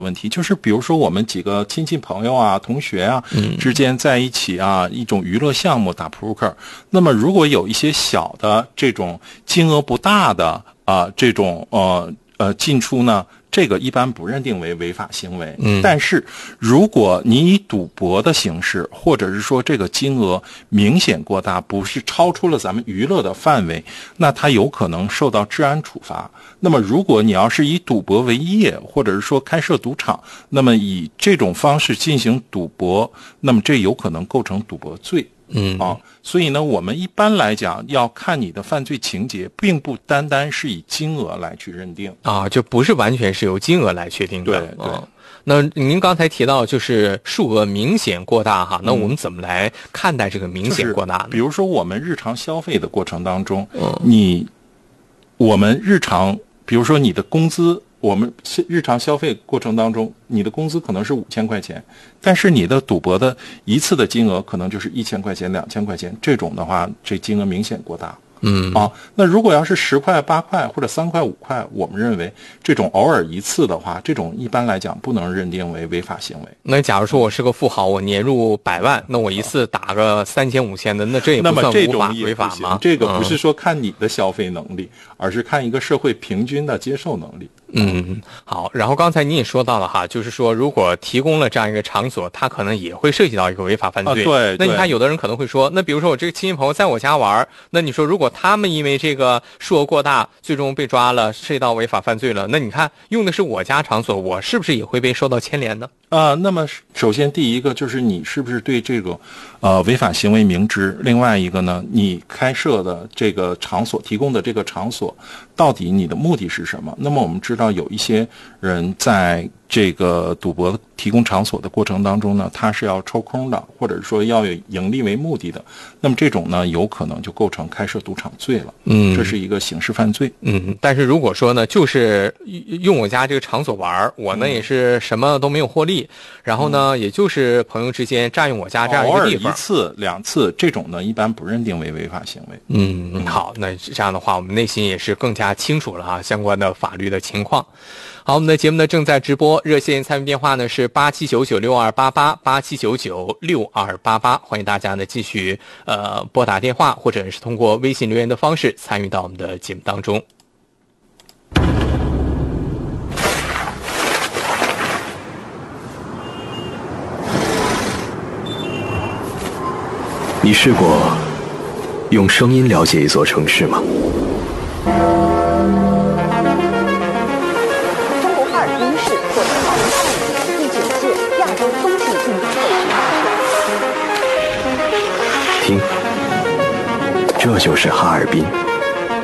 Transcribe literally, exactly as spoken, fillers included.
问题，就是比如说我们几个亲戚朋友啊、同学啊、嗯、之间在一起啊，一种娱乐项目打扑克，那么如果有一些小的这种金额不大的啊、呃、这种呃呃进出呢，这个一般不认定为违法行为。嗯，但是如果你以赌博的形式，或者是说这个金额明显过大，不是超出了咱们娱乐的范围，那它有可能受到治安处罚。那么如果你要是以赌博为业，或者是说开设赌场，那么以这种方式进行赌博，那么这有可能构成赌博罪。嗯啊，所以呢，我们一般来讲要看你的犯罪情节，并不单单是以金额来去认定啊，就不是完全是由金额来确定的。 对对。 啊，那您刚才提到就是数额明显过大哈，那我们怎么来看待这个明显过大呢？ 就是、比如说我们日常消费的过程当中，嗯、你我们日常比如说你的工资。我们日常消费过程当中，你的工资可能是五千块钱，但是你的赌博的一次的金额可能就是一千块钱、两千块钱，这种的话，这金额明显过大。嗯啊，那如果要是十块、八块或者三块、五块，我们认为这种偶尔一次的话，这种一般来讲不能认定为违法行为。 那假如说我是个富豪，我年入百万，那我一次打个三千、五千的，那这也不算无法违法吗？ 这个不是说看你的消费能力，嗯、而是看一个社会平均的接受能力。 嗯，好。然后刚才您也说到了哈，就是说如果提供了这样一个场所，它可能也会涉及到一个违法犯罪。 啊、对。 那你看，有的人可能会说，那比如说我这个亲戚朋友在我家玩，那你说如果他们因为这个数额过大，最终被抓了，涉及到违法犯罪了，那你看用的是我家场所，我是不是也会被受到牵连呢？ 啊、呃，那么首先第一个就是你是不是对这个呃违法行为明知，另外一个呢，你开设的这个场所提供的这个场所，到底你的目的是什么？那么我们知道有一些人在这个赌博提供场所的过程当中呢，他是要抽空的，或者说要有盈利为目的的，那么这种呢，有可能就构成开设赌场罪了。嗯，这是一个刑事犯罪。 嗯，但是如果说呢，就是用我家这个场所玩，我呢也是什么都没有获利，然后呢，也就是朋友之间占用我家这样一个地方， 偶尔一次、两次，这种呢，一般不认定为违法行为。 嗯，好，那这样的话，我们内心也是更加清楚了啊，相关的法律的情况。好，我们的节目呢正在直播，热线参与电话呢是八七九九六二八八八七九九六二八八，欢迎大家呢继续呃拨打电话，或者是通过微信留言的方式参与到我们的节目当中。 你试过用声音了解一座城市吗？听，这就是哈尔滨。